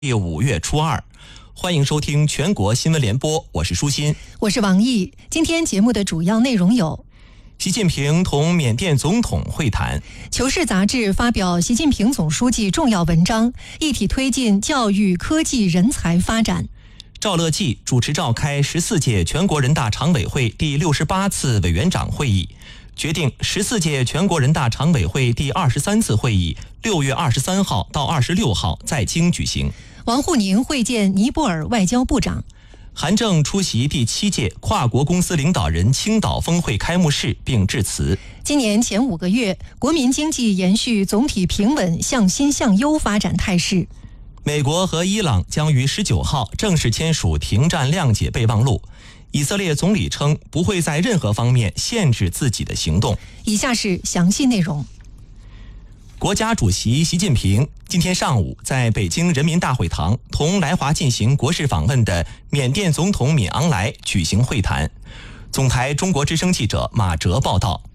5月初2，欢迎收听全国新闻联播，我是舒心， 我是王毅。今天节目的主要内容有： 习近平同缅甸总统会谈， 求是杂志发表习近平总书记重要文章，一体推进教育、科技、人才发展。 赵乐际主持召开14届全国人大常委会第68次委员长会议，决定14届全国人大常委会第23次会议6月23号到26号在京举行。 王沪宁会见尼泊尔外交部长。 韩正出席第7届跨国公司领导人青岛峰会开幕式并致辞。 今年前5个月，国民经济延续总体平稳向新向优发展态势。 美国和伊朗将于19号正式签署停战谅解备忘录。以色列总理称不会在任何方面限制自己的行动。 以下是详细内容。 国家主席习近平今天上午在北京人民大会堂同来华进行国事访问的缅甸总统敏昂莱举行会谈。总台中国之声记者马哲报道。